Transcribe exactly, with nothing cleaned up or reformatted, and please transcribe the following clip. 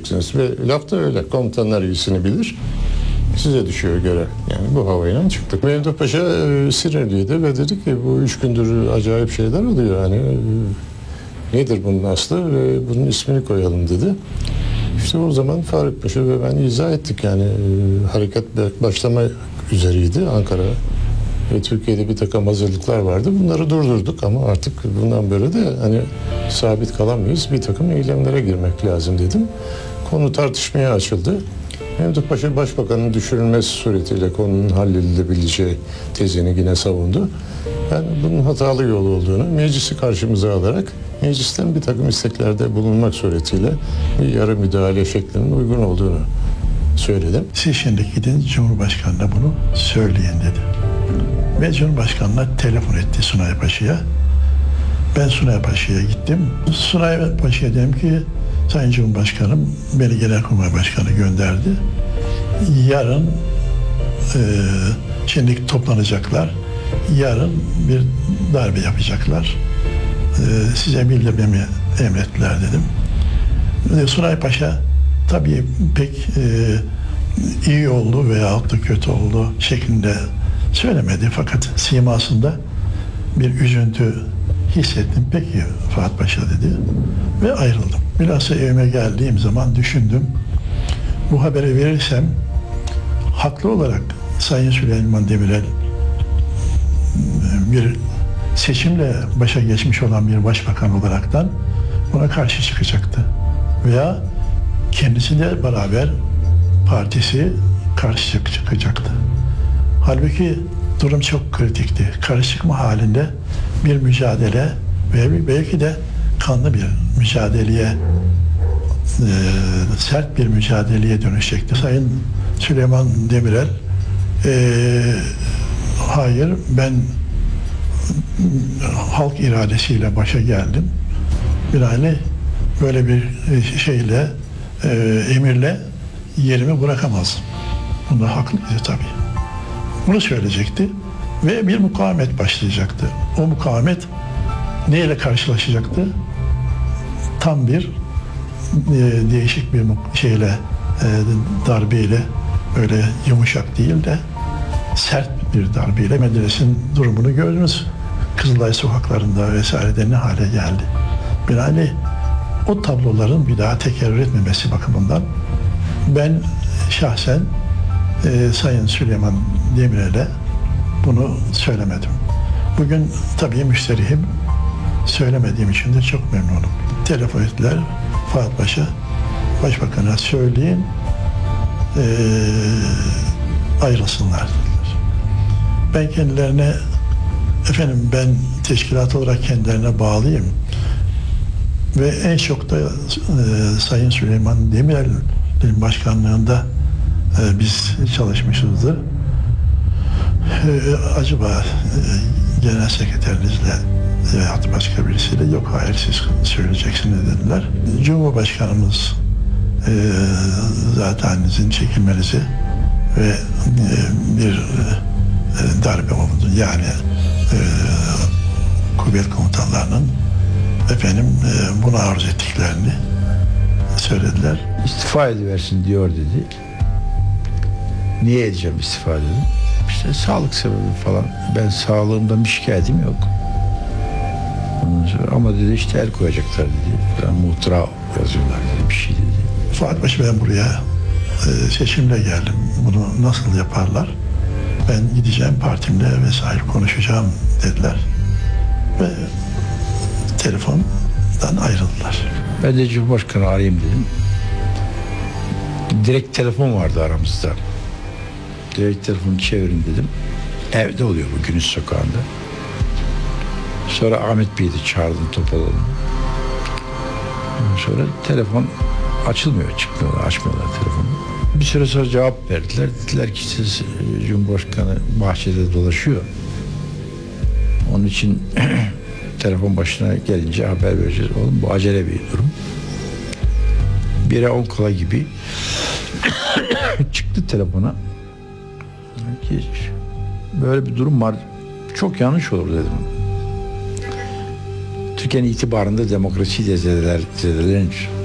edeceksiniz. Ve laf da öyle. Komutanlar iyisini bilir. Size düşüyor görev. Yani bu havayla çıktık. Memduh Paşa e, sinirliydi ve dedi ki bu üç gündür acayip şeyler oluyor. Yani e, nedir bunun aslı ve bunun ismini koyalım dedi. İşte o zaman Faruk Paşa ve ben izah ettik. Yani e, hareket başlama üzeriydi Ankara ve Türkiye'de bir takım hazırlıklar vardı. Bunları durdurduk ama artık bundan böyle de hani sabit kalamayız. Bir takım eylemlere girmek lazım dedim. Konu tartışmaya açıldı. Memduh Paşa Başbakan'ın düşürülmesi suretiyle konunun halledilebileceği tezini yine savundu. Ben bunun hatalı yol olduğunu meclisi karşımıza alarak meclisten bir takım isteklerde bulunmak suretiyle bir yarı müdahale şeklinin uygun olduğunu söyledim. Siz şimdi gidin Cumhurbaşkanı'na bunu söyleyin dedi. Ve Cumhurbaşkanı'na telefon etti Sunay Paşa'ya. Ben Sunay Paşa'ya gittim. Sunay Paşa'ya dedim ki Sayın Cumhurbaşkanım beni Genelkurmay Başkanı gönderdi. Yarın e, şimdi toplanacaklar. Yarın bir darbe yapacaklar. E, size bildirmemi emrettiler dedim. E, Sunay Paşa tabii pek e, iyi oldu veyahut da kötü oldu şeklinde söylemedi. Fakat simasında bir üzüntü hissettim. Peki Fuat Paşa dedi ve ayrıldım. Bilhassa evime geldiğim zaman düşündüm. Bu haberi verirsem haklı olarak Sayın Süleyman Demirel bir seçimle başa geçmiş olan bir başbakan olaraktan buna karşı çıkacaktı. Veya kendisi de beraber partisi karşı çıkacaktı. Halbuki durum çok kritikti. Karşı çıkma halinde bir mücadele ve belki de kanlı bir mücadeleye, e, sert bir mücadeleye dönüşecekti. Sayın Süleyman Demirel, e, hayır ben halk iradesiyle başa geldim. Binaenaleyh böyle bir şeyle, e, emirle yerimi bırakamazdım. Bunda haklıydı tabii. Bunu söyleyecekti ve bir mukavemet başlayacaktı. O mukavemet neyle karşılaşacaktı? Tam bir e, değişik bir şeyle, e, darbeyle, öyle yumuşak değil de sert bir darbeyle. Medres'in durumunu gördünüz. Kızılay sokaklarında vesairede ne hale geldi. Binaenaleyh o tabloların bir daha tekerrür etmemesi bakımından ben şahsen e, Sayın Süleyman Demirel'e bunu söylemedim. Bugün tabii müşterihim, söylemediğim için de çok memnunum. Telefon ettiler, Fuat Paşa, Başbakan'a söyleyin, e, ayrılsınlar dediler. Ben kendilerine, efendim ben teşkilat olarak kendilerine bağlıyım ve en çok da e, Sayın Süleyman Demirel'in başkanlığında e, biz çalışmışızdır. E, acaba e, genel sekreterinizle veyahut başka birisiyle yok hayır siz söyleyeceksiniz dediler. Cumhurbaşkanımız e, zaten sizin çekilmenizi ve e, bir e, darbe oldu. Yani e, kuvvet komutanlarının efendim e, bunu arzu ettiklerini söylediler. İstifa ediversin diyor dedi. Niye edeceğim istifa dedim. İşte sağlık sebebi falan. Ben sağlığımdan bir şikayetim yok. Ama dedi işte el koyacaklar dedi. Falan muhtıra yazıyorlar dedi. Bir şey dedi. Fuat Paşa ben buraya e, seçimle geldim. Bunu nasıl yaparlar? Ben gideceğim partimle vesaire konuşacağım dediler. Ve telefondan ayrıldılar. Ben de Cumhurbaşkanı arayayım dedim. Direkt telefon vardı aramızda. Direkt telefonu çevirin dedim. Evde oluyor bu Güneş Sokağı'nda. Sonra Ahmet Bey'i de çağırdım Topaloğlu'nu. Sonra telefon açılmıyor, çıkmıyorlar, açmıyorlar telefonu. Bir süre sonra cevap verdiler. Dediler ki siz Cumhurbaşkanı bahçede dolaşıyor. Onun için telefon başına gelince haber vereceğiz. Oğlum bu acele bir durum. Bire on kala gibi çıktı telefona. Ki böyle bir durum var. Çok yanlış olur dedim. Türkiye'nin itibarında demokrasi de zedeler, zedelenir.